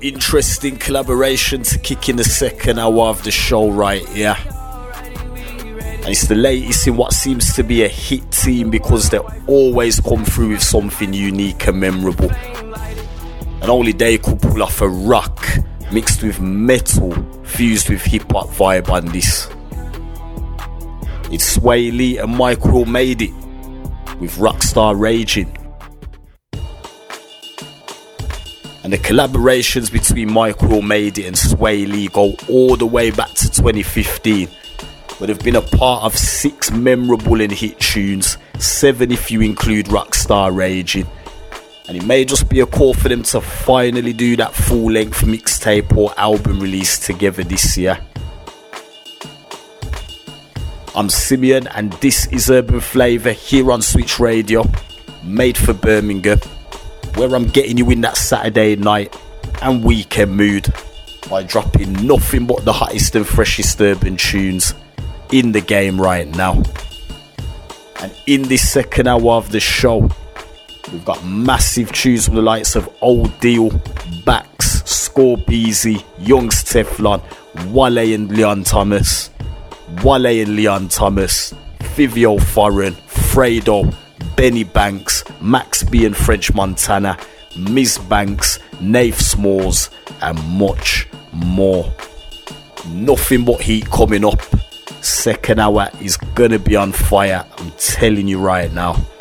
Interesting collaboration to kick in the second hour of the show right here. And it's the latest in what seems to be a hit team because they always come through with something unique and memorable. And only they could pull off a rock mixed with metal fused with hip hop vibe on this. It's Sway Lee and Michael made it with Rockstar Raging. And the collaborations between Michael Made It and Sway Lee go all the way back to 2015, where they've been a part of 6 memorable and hit tunes, 7 if you include Rockstar Raging. And it may just be a call for them to finally do that full-length mixtape or album release together this year. I'm Simeon and this is Urban Flavour here on Switch Radio, made for Birmingham, where I'm getting you in that Saturday night and weekend mood by dropping nothing but the hottest and freshest urban tunes in the game right now. And in this second hour of the show, we've got massive tunes from the likes of Old Deal, Bax, Scorbeezy, Young's Teflon, Wale and Leon Thomas, Fivio Foreign, Fredo, Benny Banks, Max B and French Montana, Ms. Banks, Nath Smalls and much more. Nothing but heat coming up. Second hour is gonna be on fire, I'm telling you right now.